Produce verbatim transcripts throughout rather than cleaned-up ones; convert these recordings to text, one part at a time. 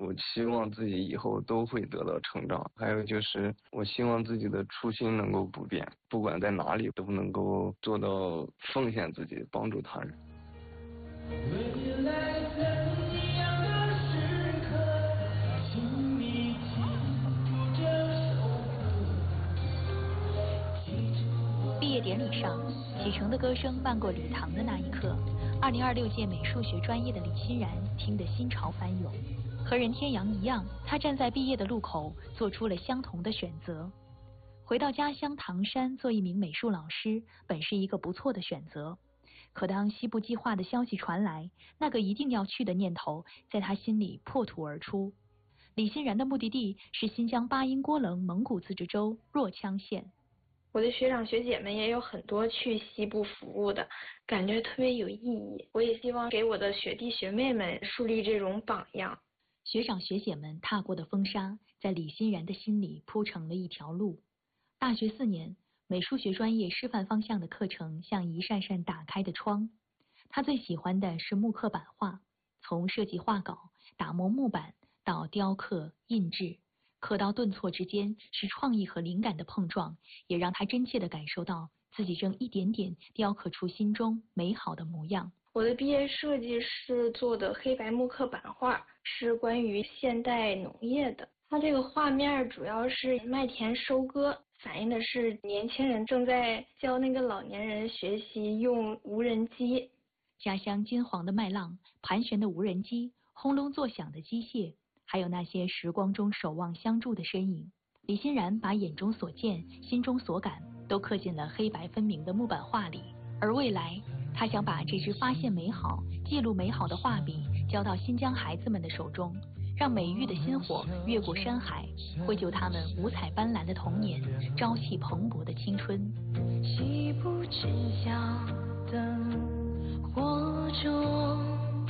我希望自己以后都会得到成长。还有就是我希望自己的初心能够不变，不管在哪里都能够做到奉献自己，帮助他人。未来怎样的时刻，请你记住这首歌。毕业典礼上，启程的歌声漫过礼堂的那一刻，二零二六届美术学专业的李欣然听得心潮翻涌。和任天阳一样，他站在毕业的路口，做出了相同的选择。回到家乡唐山做一名美术老师，本是一个不错的选择。可当西部计划的消息传来，那个一定要去的念头在他心里破土而出。李欣然的目的地是新疆巴音郭楞蒙古自治州若羌县。 我的学长学姐们也有很多去西部服务的，感觉特别有意义。我也希望给我的学弟学妹们树立这种榜样。 学长学姐们踏过的风沙，在李欣然的心里铺成了一条路。大学四年，美术学专业师范方向的课程像一扇扇打开的窗。他最喜欢的是木刻版画，从设计画稿、打磨木板到雕刻、印制，刻刀顿挫之间是创意和灵感的碰撞，也让他真切地感受到自己正一点点雕刻出心中美好的模样。 我的毕业设计是做的黑白木刻版画，是关于现代农业的。它这个画面主要是麦田收割，反映的是年轻人正在教那个老年人学习用无人机。 家乡金黄的麦浪，盘旋的无人机，轰隆作响的机械，还有那些时光中守望相助的身影。李欣然把眼中所见、心中所感都刻进了黑白分明的木板画里，而未来他想把这支发现美好、记录美好的画笔交到新疆孩子们的手中，让美育的薪火越过山海，绘就他们五彩斑斓的童年，朝气蓬勃的青春。 西部之角灯火中，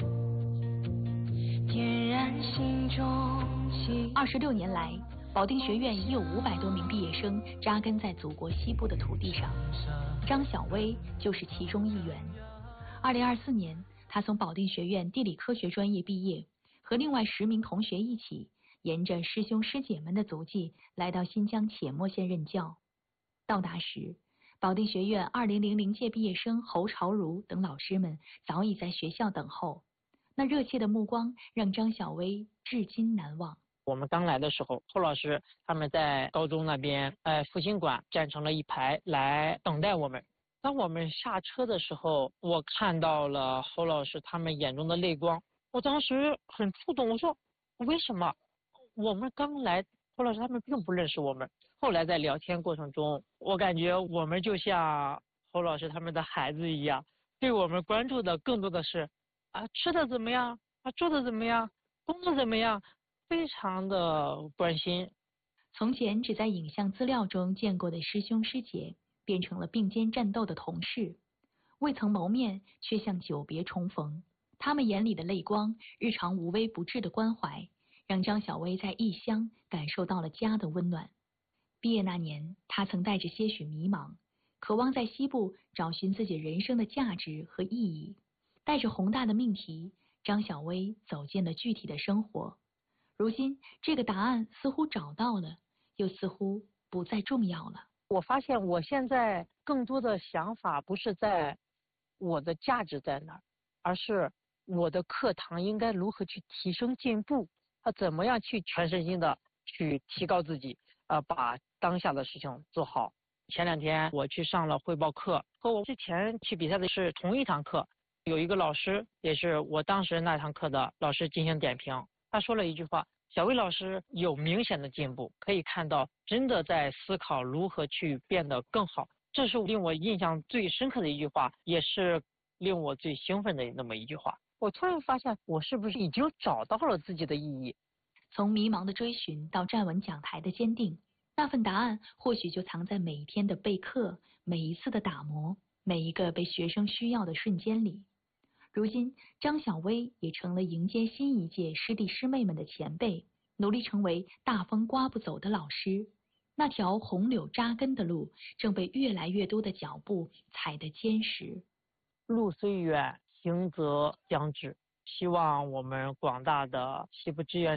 点燃心中希。 二十六年来，保定学院已有五百多名毕业生扎根在祖国西部的土地上，张晓薇就是其中一员。二零二四年，他从保定学院地理科学专业毕业，和另外十名同学一起，沿着师兄师姐们的足迹，来到新疆且末县任教。到达时，保定学院二零零零届毕业生侯朝如等老师们早已在学校等候，那热切的目光让张晓薇至今难忘。 我们刚来的时候，侯老师他们在高中那边，呃，复兴馆站成了一排来等待我们。当我们下车的时候，我看到了侯老师他们眼中的泪光，我当时很触动。我说，为什么？我们刚来，侯老师他们并不认识我们。后来在聊天过程中，我感觉我们就像侯老师他们的孩子一样，对我们关注的更多的是啊，吃的怎么样啊，住的怎么样，工作怎么样，非常的关心。 从前只在影像资料中见过的师兄师姐，变成了并肩战斗的同事，未曾谋面，却像久别重逢。他们眼里的泪光，日常无微不至的关怀，让张晓薇在异乡感受到了家的温暖。毕业那年，他曾带着些许迷茫，渴望在西部找寻自己人生的价值和意义。带着宏大的命题，张晓薇走进了具体的生活。如今，这个答案似乎找到了，又似乎不再重要了。 我发现我现在更多的想法不是在我的价值在哪儿，而是我的课堂应该如何去提升进步，啊，怎么样去全身心的去提高自己，呃，把当下的事情做好。前两天我去上了汇报课，和我之前去比赛的是同一堂课，有一个老师也是我当时那堂课的老师进行点评，他说了一句话，小薇老师有明显的进步，可以看到真的在思考如何去变得更好。这是令我印象最深刻的一句话，也是令我最兴奋的那么一句话。我突然发现，我是不是已经找到了自己的意义？ 从迷茫的追寻到站稳讲台的坚定，那份答案或许就藏在每一天的备课，每一次的打磨，每一个被学生需要的瞬间里。如今，张晓薇也成了迎接新一届师弟师妹们的前辈，努力成为大风刮不走的老师。那条红柳扎根的路，正被越来越多的脚步踩得坚实。 路虽远，行则将至。希望我们广大的西部志愿